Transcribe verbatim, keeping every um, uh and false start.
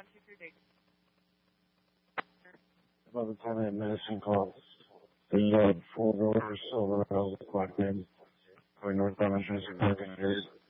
By the time I had medicine calls, the uh, four doors over I was locked in, going northbound on Transit Park and